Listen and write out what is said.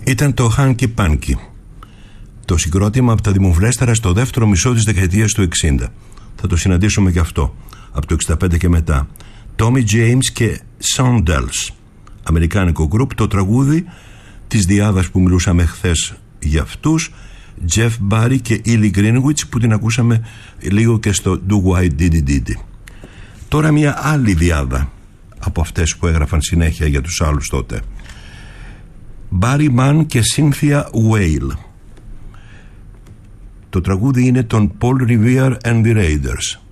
Ήταν το Hanky Panky, το συγκρότημα από τα δημοφιλέστερα στο δεύτερο μισό της δεκαετίας του 60. Θα το συναντήσουμε και αυτό από το 65 και μετά. Tommy James και Shondells, αμερικάνικο γκρουπ. Το τραγούδι της διάδας που μιλούσαμε χθες για αυτούς, Jeff Barry και Ellie Greenwich, που την ακούσαμε λίγο και στο Do Why Diddy Diddy. Τώρα μια άλλη διάδα από αυτές που έγραφαν συνέχεια για τους άλλους τότε. Barry Mann και Cynthia Weil. Το τραγούδι είναι των Paul Revere and the Raiders.